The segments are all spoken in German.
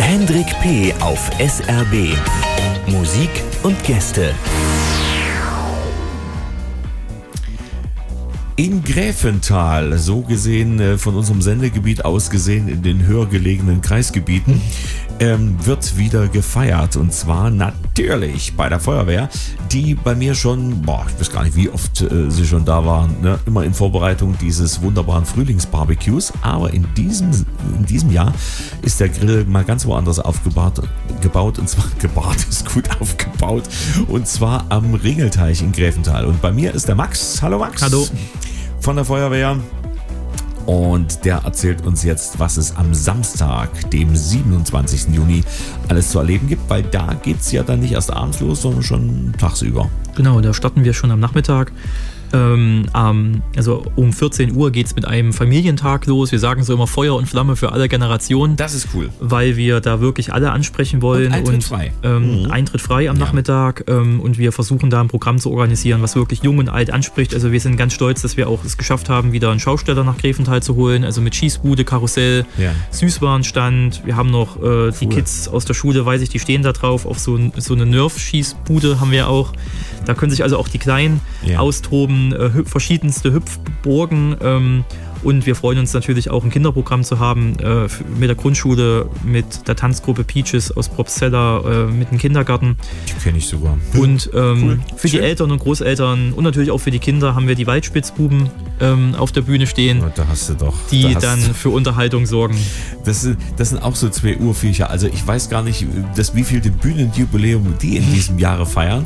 Hendrik P. auf SRB. Musik und Gäste. In Gräfenthal, so gesehen von unserem Sendegebiet aus gesehen in den höher gelegenen Kreisgebieten, wird wieder gefeiert. Und zwar natürlich bei der Feuerwehr, die bei mir schon, ich weiß gar nicht, wie oft sie schon da waren, ne? Immer in Vorbereitung dieses wunderbaren Frühlingsbarbecues. Aber in diesem Jahr ist der Grill mal ganz woanders aufgebaut. Und zwar, gebaut ist gut aufgebaut. Und zwar am Ringelteich in Gräfenthal. Und bei mir ist der Max. Hallo Max. Hallo. Von der Feuerwehr. Und der erzählt uns jetzt, was es am Samstag, dem 27. Juni, alles zu erleben gibt, weil da geht es ja dann nicht erst abends los, sondern schon tagsüber. Genau, da starten wir schon am Nachmittag. Also um 14 Uhr geht es mit einem Familientag los. Wir sagen so immer Feuer und Flamme für alle Generationen. Das ist cool. Weil wir da wirklich alle ansprechen wollen. Und Eintritt frei. Eintritt frei am Nachmittag. Und wir versuchen da ein Programm zu organisieren, was wirklich jung und alt anspricht. Also wir sind ganz stolz, dass wir auch es geschafft haben, wieder einen Schausteller nach Gräfenthal zu holen. Also mit Schießbude, Karussell, Süßwarenstand. Wir haben noch die Kids aus der Schule, weiß ich, die stehen da drauf. Auf so eine Nerf-Schießbude haben wir auch. Da können sich also auch die Kleinen austoben. Verschiedenste Hüpfburgen und wir freuen uns natürlich auch ein Kinderprogramm zu haben mit der Grundschule, mit der Tanzgruppe Peaches aus Probstzella, mit dem Kindergarten. Die kenne ich sogar. Und cool. Für die Eltern und Großeltern und natürlich auch für die Kinder haben wir die Waldspitzbuben auf der Bühne stehen, da hast du doch, die dann für Unterhaltung sorgen. Das sind auch so zwei Urviecher. Also ich weiß gar nicht, wie viel Bühnenjubiläum die in diesem Jahre feiern.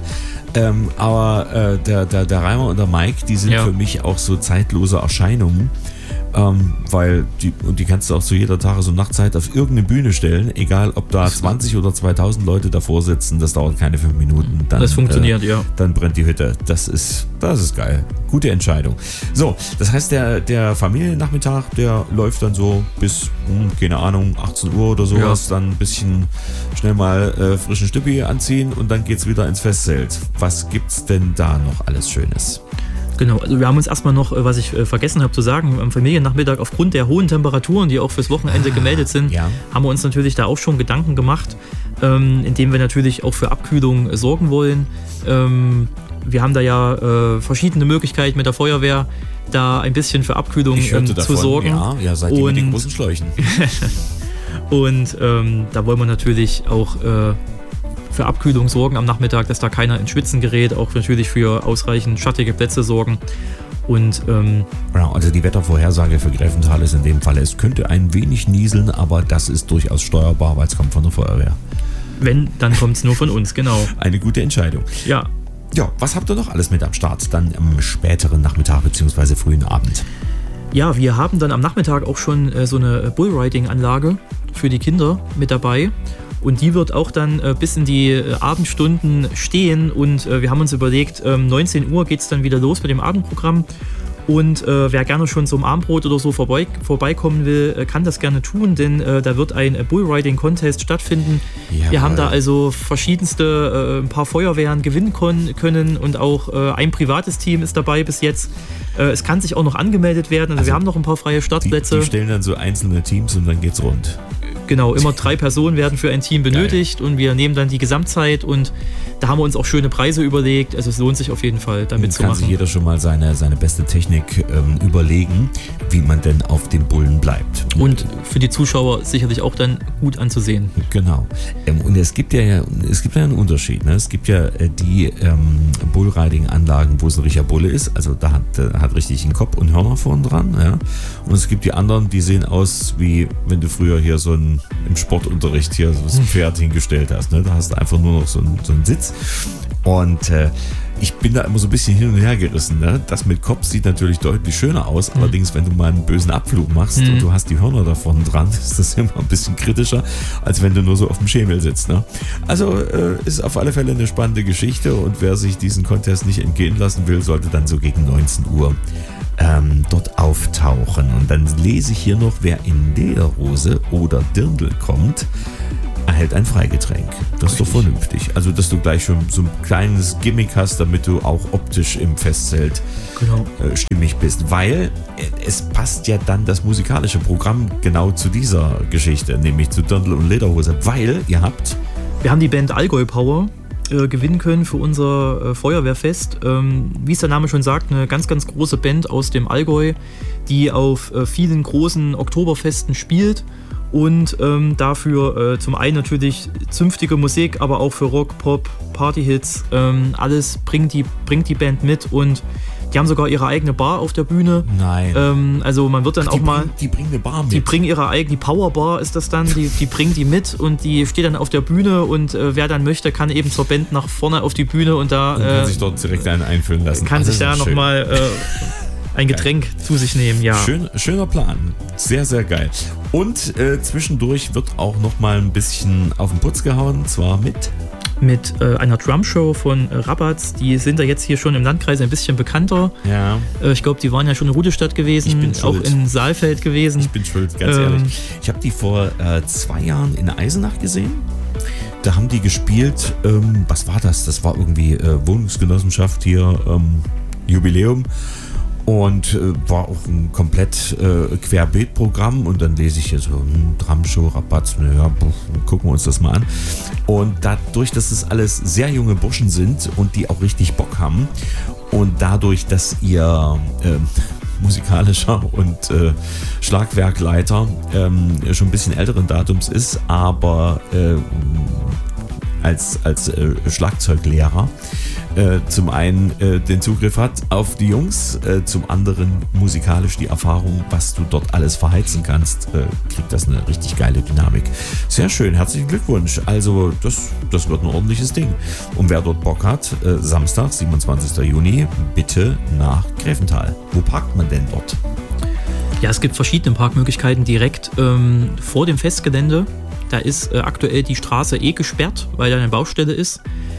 Aber der Reimer und der Mike, die sind für mich auch so zeitlose Erscheinungen, weil die kannst du auch zu jeder Tages- und Nachtzeit auf irgendeine Bühne stellen, egal ob da 20 oder 2000 Leute davor sitzen, das dauert keine 5 Minuten. Dann, das funktioniert, Dann brennt die Hütte. Das ist geil. Gute Entscheidung. So, das heißt, der Familiennachmittag, der läuft dann so bis, keine Ahnung, 18 Uhr oder sowas, dann ein bisschen schnell mal frischen Stüppi anziehen und dann geht's wieder ins Festzelt. Was gibt's denn da noch alles Schönes? Genau, also wir haben uns erstmal noch, was ich vergessen habe zu sagen, am Familiennachmittag aufgrund der hohen Temperaturen, die auch fürs Wochenende gemeldet sind, haben wir uns natürlich da auch schon Gedanken gemacht, indem wir natürlich auch für Abkühlung sorgen wollen. Wir haben da ja verschiedene Möglichkeiten mit der Feuerwehr, da ein bisschen für Abkühlung zu sorgen. Ja, seid ihr mit den großen Schläuchen. Und da wollen wir natürlich auch für Abkühlung sorgen am Nachmittag, dass da keiner ins Schwitzen gerät, auch natürlich für ausreichend schattige Plätze sorgen. Und also die Wettervorhersage für Gräfenthal ist in dem Fall, es könnte ein wenig nieseln, aber das ist durchaus steuerbar, weil es kommt von der Feuerwehr. Wenn, dann kommt es nur von uns, genau. Eine gute Entscheidung. Ja. Ja, was habt ihr noch alles mit am Start, dann am späteren Nachmittag bzw. frühen Abend? Ja, wir haben dann am Nachmittag auch schon so eine Bullriding-Anlage für die Kinder mit dabei. Und die wird auch dann bis in die Abendstunden stehen. Und wir haben uns überlegt, 19 Uhr geht es dann wieder los mit dem Abendprogramm. Und wer gerne schon zum Abendbrot oder so vorbeikommen will, kann das gerne tun, denn da wird ein Bullriding-Contest stattfinden. Jawohl. Wir haben da also verschiedenste, ein paar Feuerwehren gewinnen können und auch ein privates Team ist dabei bis jetzt. Es kann sich auch noch angemeldet werden, also wir haben noch ein paar freie Startplätze. Die stellen dann so einzelne Teams und dann geht's rund. Genau, immer 3 Personen werden für ein Team benötigt. Geil. Und wir nehmen dann die Gesamtzeit und da haben wir uns auch schöne Preise überlegt. Also es lohnt sich auf jeden Fall, da mitzumachen. Kann sich jeder schon mal seine beste Technik überlegen, wie man denn auf dem Bullen bleibt. Und für die Zuschauer sicherlich auch dann gut anzusehen. Genau. Und es gibt ja einen Unterschied. Ne? Es gibt ja die Bullriding-Anlagen, wo es ein richtiger Bulle ist. Also da hat richtig einen Kopf und Hörner vorn dran. Ja? Und es gibt die anderen, die sehen aus wie wenn du früher hier so im Sportunterricht hier so ein Pferd hingestellt hast. Ne? Da hast du einfach nur noch so einen Sitz. Und ich bin da immer so ein bisschen hin und her gerissen. Ne? Das mit Kopf sieht natürlich deutlich schöner aus. Allerdings, wenn du mal einen bösen Abflug machst und du hast die Hörner da vorne dran, ist das immer ein bisschen kritischer, als wenn du nur so auf dem Schemel sitzt. Ne? Also ist auf alle Fälle eine spannende Geschichte. Und wer sich diesen Contest nicht entgehen lassen will, sollte dann so gegen 19 Uhr dort auftauchen. Und dann lese ich hier noch, wer in Lederhose oder Dirndl kommt. erhält ein Freigetränk. Das ist doch vernünftig. Also, dass du gleich schon so ein kleines Gimmick hast, damit du auch optisch im Festzelt stimmig bist. Weil es passt ja dann das musikalische Programm genau zu dieser Geschichte, nämlich zu Dirndl und Lederhose. Weil wir haben die Band Allgäu Power gewinnen können für unser Feuerwehrfest. Wie es der Name schon sagt, eine ganz, ganz große Band aus dem Allgäu, die auf vielen großen Oktoberfesten spielt und dafür zum einen natürlich zünftige Musik, aber auch für Rock, Pop, Partyhits, alles bringt die Band mit und die haben sogar ihre eigene Bar auf der Bühne. Nein. Also man wird dann Die bringen eine Bar mit. Die bringen ihre eigene, die Powerbar ist das dann, die bringen die mit und die steht dann auf der Bühne und wer dann möchte, kann eben zur Band nach vorne auf die Bühne und da... kann sich dort direkt einen einfüllen lassen. Kann sich da nochmal ein Getränk zu sich nehmen, ja. Schöner Plan. Sehr, sehr geil. Und zwischendurch wird auch nochmal ein bisschen auf den Putz gehauen, zwar mit einer Drumshow von Rabatz. Die sind ja jetzt hier schon im Landkreis ein bisschen bekannter. Ja. Ich glaube, die waren ja schon in Rudestadt gewesen, auch in Saalfeld gewesen. Ich bin schuld, ganz ehrlich. Ich habe die vor 2 Jahren in Eisenach gesehen. Da haben die gespielt, was war das? Das war irgendwie Wohnungsgenossenschaft hier, Jubiläum. Und war auch ein komplett Querbeet-Programm und dann lese ich hier so Drumshow, Rabatz, gucken wir uns das mal an. Und dadurch, dass es alles sehr junge Burschen sind und die auch richtig Bock haben und dadurch, dass ihr musikalischer und Schlagwerkleiter schon ein bisschen älteren Datums ist, aber als Schlagzeuglehrer zum einen den Zugriff hat auf die Jungs, zum anderen musikalisch die Erfahrung, was du dort alles verheizen kannst, kriegt das eine richtig geile Dynamik. Sehr schön, herzlichen Glückwunsch. Also das wird ein ordentliches Ding. Und wer dort Bock hat, Samstag, 27. Juni, bitte nach Gräfenthal. Wo parkt man denn dort? Ja, es gibt verschiedene Parkmöglichkeiten direkt vor dem Festgelände. Da ist aktuell die Straße gesperrt, weil da eine Baustelle ist.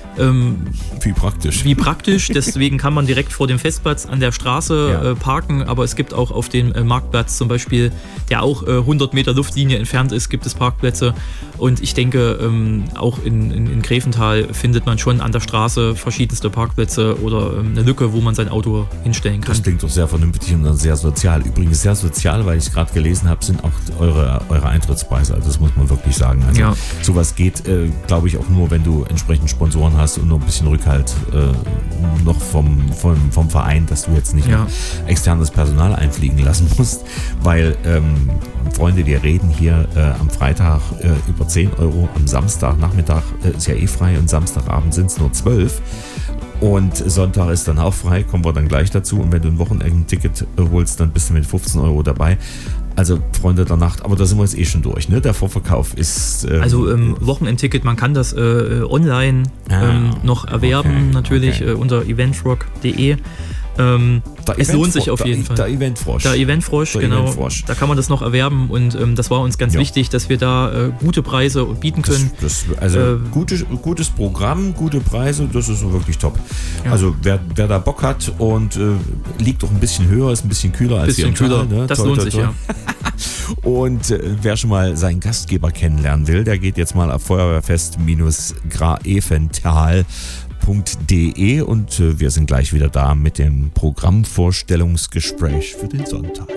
Wie praktisch, deswegen kann man direkt vor dem Festplatz an der Straße parken, aber es gibt auch auf dem Marktplatz zum Beispiel, der auch 100 Meter Luftlinie entfernt ist, gibt es Parkplätze und ich denke auch in Gräfenthal findet man schon an der Straße verschiedenste Parkplätze oder eine Lücke, wo man sein Auto hinstellen kann. Das klingt doch sehr vernünftig und sehr sozial. Übrigens sehr sozial, weil ich es gerade gelesen habe, sind auch eure Eintrittspreise, also das muss man wirklich sagen. Also sowas geht, glaube ich, auch nur, wenn du entsprechend Sponsoren hast und nur ein bisschen Rückhalt noch vom Verein, dass du jetzt nicht externes Personal einfliegen lassen musst, weil Freunde, wir reden hier am Freitag über 10 Euro, am Samstagnachmittag ist ja frei und Samstagabend sind es nur 12 und Sonntag ist dann auch frei, kommen wir dann gleich dazu und wenn du ein Wochenendticket holst, dann bist du mit 15 Euro dabei. Also Freunde der Nacht, aber da sind wir jetzt schon durch, ne? Der Vorverkauf ist... also Wochenendticket, man kann das online noch erwerben, natürlich unter eventrock.de. Es lohnt sich auf jeden Fall. Der Eventfrosch. Genau. Da kann man das noch erwerben und das war uns ganz wichtig, dass wir da gute Preise bieten können. Gutes Programm, gute Preise, das ist so wirklich top. Ja. Also wer da Bock hat und liegt doch ein bisschen höher, ist ein bisschen kühler als hier im Tal, ne? Das lohnt sich, ja. Und wer schon mal seinen Gastgeber kennenlernen will, der geht jetzt mal auf Feuerwehrfest-Graefenthal.de und wir sind gleich wieder da mit dem Programmvorstellungsgespräch für den Sonntag.